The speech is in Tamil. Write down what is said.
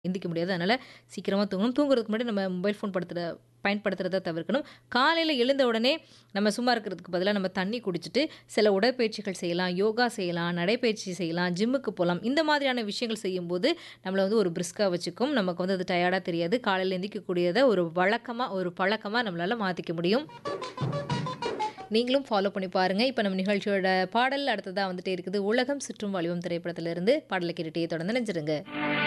எந்திரிக்க முடியாது. அதனால சீக்கிரமா தூங்கணும். தூங்குறதுக்கு முன்னாடி நம்ம மொபைல் ஃபோன் பயன்படுத்துறத தவிர்க்கணும். காலையில எழுந்த உடனே நம்ம சும்மா இருக்கிறதுக்கு பதிலா நம்ம தண்ணி குடிச்சிட்டு, சில உடற்பயிற்சிகள் செய்யலாம், யோகா செய்யலாம், நடைப்பயிற்சி செய்யலாம், ஜிம்முக்கு போலாம். இந்த மாதிரியான விஷயங்கள் செய்யும்போது, நம்மள வந்து ஒரு பிரிஸ்கா வச்சுக்கும். நமக்கு வந்து அது டயர்டா தெரியாது. காலையில எந்திரிக்கக்கூடியத ஒரு வழக்கமா, ஒரு பழக்கமா நம்மளால மாத்திக்க முடியும். நீங்களும் ஃபாலோ பண்ணி பாருங்க. இப்ப நம்ம நிகழ்ச்சியோட பாடல் அடுத்ததா வந்துட்டே இருக்குது. உலகம் சுற்றும் வடிவம் திரைப்படத்திலிருந்து பாடல கேட்டுட்டே தொடர்ந்து இணைஞ்சிருங்க.